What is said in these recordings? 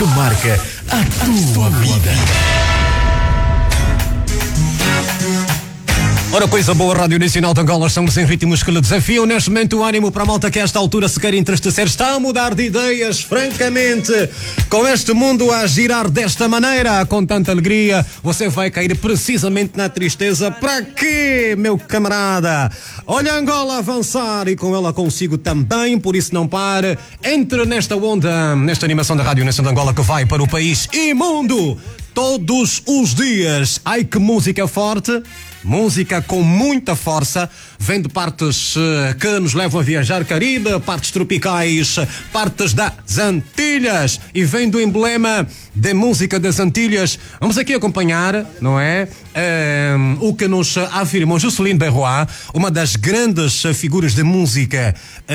que marca a tua vida. Ora, coisa boa, Rádio Nacional de Angola, estamos em ritmos que lhe desafiam. Neste momento, o ânimo para a malta que a esta altura se quer entristecer está a mudar de ideias, francamente. Com este mundo a girar desta maneira, com tanta alegria, você vai cair precisamente na tristeza. Para quê, meu camarada? Olha a Angola avançar e com ela consigo também, por isso não pare. Entre nesta onda, nesta animação da Rádio Nacional de Angola que vai para o país e mundo todos os dias. Ai, que música forte! Música com muita força, vem de partes que nos levam a viajar, Caribe, partes tropicais, partes das Antilhas, e vem do emblema da música das Antilhas. Vamos aqui acompanhar, não é? O que nos afirmou Juscelino Berroa, uma das grandes figuras de música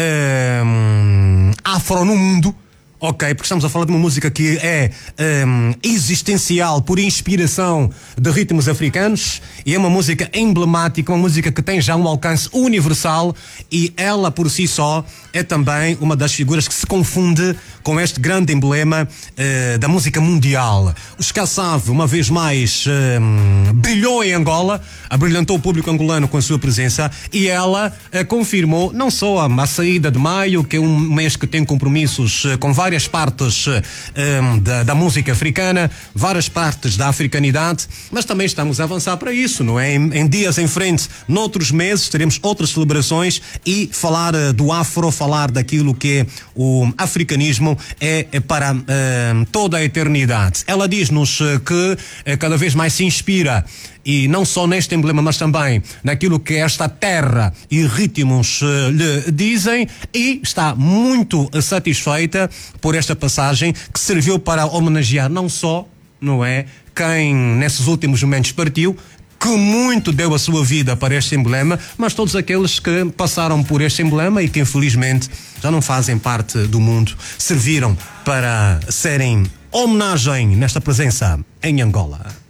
afro no mundo. Ok, porque estamos a falar de uma música que é existencial por inspiração de ritmos africanos, e é uma música emblemática, uma música que tem já um alcance universal, e ela por si só é também uma das figuras que se confunde com este grande emblema da música mundial. O Scassave, uma vez mais, brilhou em Angola, abrilhantou o público angolano com a sua presença, e ela confirmou não só a saída de maio, que é um mês que tem compromissos com várias partes da música africana, várias partes da africanidade, mas também estamos a avançar para isso, não é? Em dias em frente, noutros meses, teremos outras celebrações, e falar do afro, falar daquilo que é o africanismo é para toda a eternidade. Ela diz-nos que cada vez mais se inspira, e não só neste emblema, mas também naquilo que esta terra e ritmos lhe dizem, e está muito satisfeita por esta passagem que serviu para homenagear não só, não é, quem nesses últimos momentos partiu, que muito deu a sua vida para este emblema, mas todos aqueles que passaram por este emblema e que infelizmente já não fazem parte do mundo, serviram para serem homenagem nesta presença em Angola.